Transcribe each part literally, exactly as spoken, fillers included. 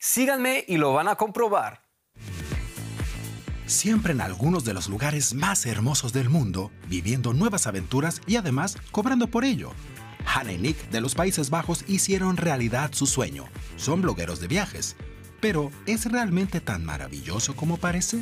Síganme y lo van a comprobar. Siempre en algunos de los lugares más hermosos del mundo, viviendo nuevas aventuras y además cobrando por ello. Hannah y Nick de los Países Bajos hicieron realidad su sueño. Son blogueros de viajes. Pero, ¿es realmente tan maravilloso como parece?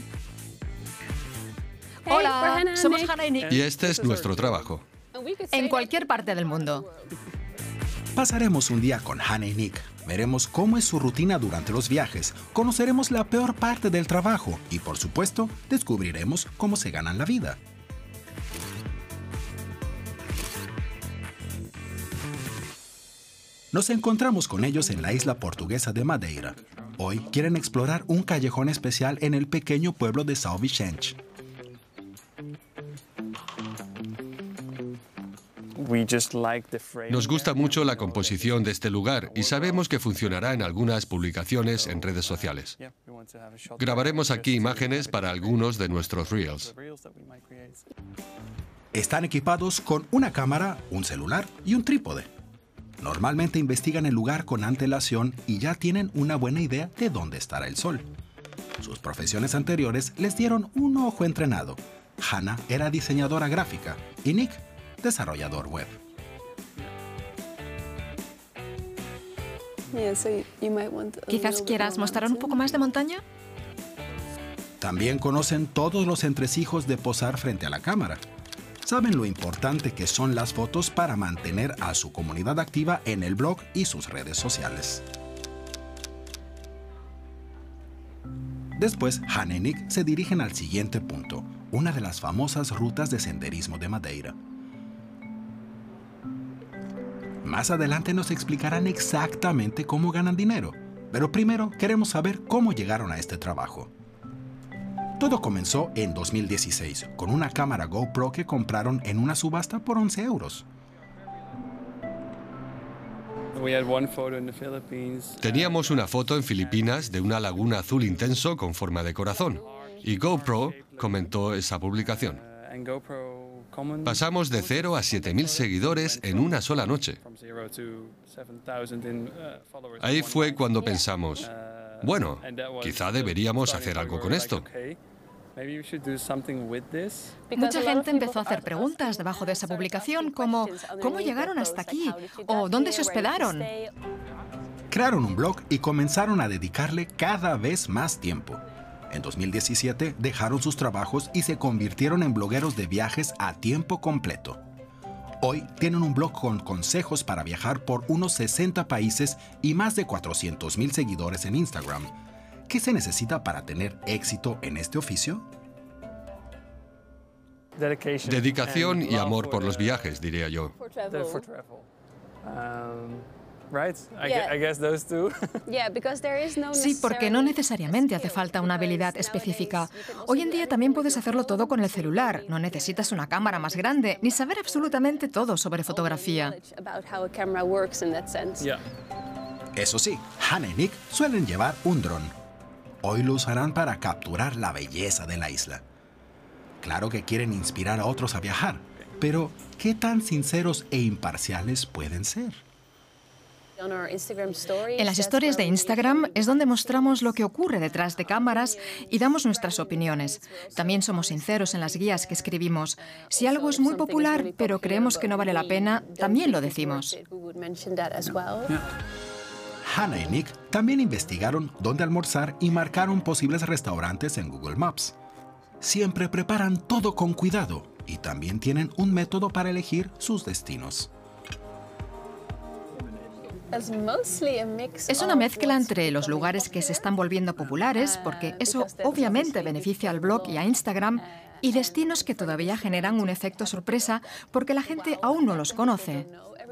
Hola, somos Hannah y Nick. Y este es nuestro trabajo. En cualquier parte del mundo. Pasaremos un día con Hannah y Nick. Veremos cómo es su rutina durante los viajes, conoceremos la peor parte del trabajo y, por supuesto, descubriremos cómo se ganan la vida. Nos encontramos con ellos en la isla portuguesa de Madeira. Hoy quieren explorar un callejón especial en el pequeño pueblo de São Vicente. Nos gusta mucho la composición de este lugar y sabemos que funcionará en algunas publicaciones en redes sociales. Grabaremos aquí imágenes para algunos de nuestros reels. Están equipados con una cámara, un celular y un trípode. Normalmente investigan el lugar con antelación y ya tienen una buena idea de dónde estará el sol. Sus profesiones anteriores les dieron un ojo entrenado. Hannah era diseñadora gráfica y Nick, desarrollador web. Quizás quieras mostrar un poco más de montaña. También conocen todos los entresijos de posar frente a la cámara. Saben lo importante que son las fotos para mantener a su comunidad activa en el blog y sus redes sociales. Después, Hannah y Nick se dirigen al siguiente punto, una de las famosas rutas de senderismo de Madeira. Más adelante nos explicarán exactamente cómo ganan dinero, pero primero queremos saber cómo llegaron a este trabajo. Todo comenzó en dos mil dieciséis, con una cámara GoPro que compraron en una subasta por once euros. Teníamos una foto en Filipinas de una laguna azul intenso con forma de corazón, y GoPro comentó esa publicación. Pasamos de cero a siete mil seguidores en una sola noche. Ahí fue cuando pensamos, bueno, quizá deberíamos hacer algo con esto. Mucha gente empezó a hacer preguntas debajo de esa publicación como ¿cómo llegaron hasta aquí? ¿O dónde se hospedaron? Crearon un blog y comenzaron a dedicarle cada vez más tiempo. En dos mil diecisiete dejaron sus trabajos y se convirtieron en blogueros de viajes a tiempo completo. Hoy tienen un blog con consejos para viajar por unos sesenta países y más de cuatrocientos mil seguidores en Instagram. ¿Qué se necesita para tener éxito en este oficio? Dedicación y amor por los viajes, diría yo. Sí, porque no necesariamente hace falta una habilidad específica. Hoy en día también puedes hacerlo todo con el celular. No necesitas una cámara más grande, ni saber absolutamente todo sobre fotografía. Eso sí, Hannah y Nick suelen llevar un dron. Hoy lo usarán para capturar la belleza de la isla. Claro que quieren inspirar a otros a viajar, pero ¿qué tan sinceros e imparciales pueden ser? En las historias de Instagram es donde mostramos lo que ocurre detrás de cámaras y damos nuestras opiniones. También somos sinceros en las guías que escribimos. Si algo es muy popular, pero creemos que no vale la pena, también lo decimos. Hannah y Nick también investigaron dónde almorzar y marcaron posibles restaurantes en Google Maps. Siempre preparan todo con cuidado y también tienen un método para elegir sus destinos. Es una mezcla entre los lugares que se están volviendo populares, porque eso obviamente beneficia al blog y a Instagram, y destinos que todavía generan un efecto sorpresa porque la gente aún no los conoce.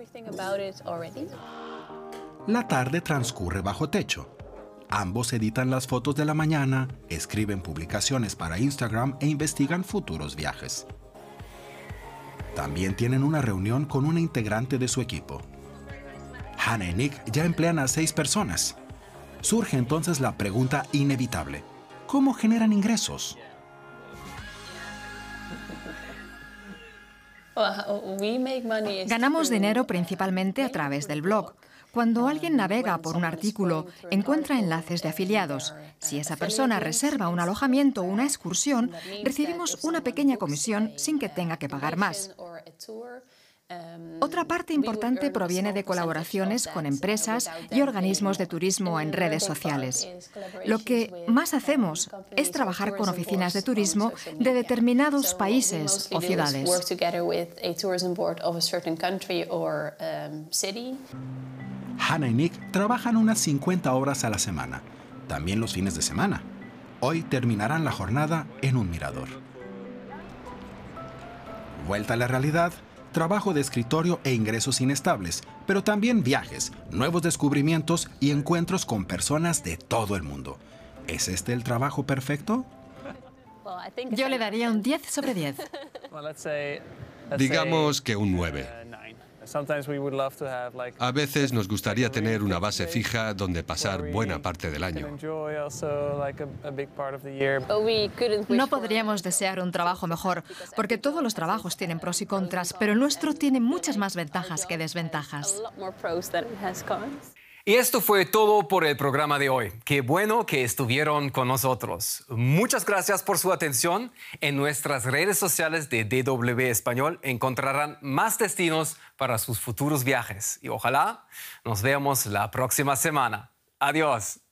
La tarde transcurre bajo techo. Ambos editan las fotos de la mañana, escriben publicaciones para Instagram e investigan futuros viajes. También tienen una reunión con una integrante de su equipo. Hannah y Nick ya emplean a seis personas. Surge entonces la pregunta inevitable: ¿cómo generan ingresos? Ganamos dinero principalmente a través del blog. Cuando alguien navega por un artículo, encuentra enlaces de afiliados. Si esa persona reserva un alojamiento o una excursión, recibimos una pequeña comisión sin que tenga que pagar más. Otra parte importante proviene de colaboraciones con empresas y organismos de turismo en redes sociales. Lo que más hacemos es trabajar con oficinas de turismo de determinados países o ciudades. Hannah y Nick trabajan unas cincuenta horas a la semana, también los fines de semana. Hoy terminarán la jornada en un mirador. Vuelta a la realidad, trabajo de escritorio e ingresos inestables, pero también viajes, nuevos descubrimientos y encuentros con personas de todo el mundo. ¿Es este el trabajo perfecto? Yo le daría un diez sobre diez. Digamos que un nueve. A veces nos gustaría tener una base fija donde pasar buena parte del año. No podríamos desear un trabajo mejor, porque todos los trabajos tienen pros y contras, pero el nuestro tiene muchas más ventajas que desventajas. Y esto fue todo por el programa de hoy. Qué bueno que estuvieron con nosotros. Muchas gracias por su atención. En nuestras redes sociales de D W Español encontrarán más destinos para sus futuros viajes. Y ojalá nos veamos la próxima semana. Adiós.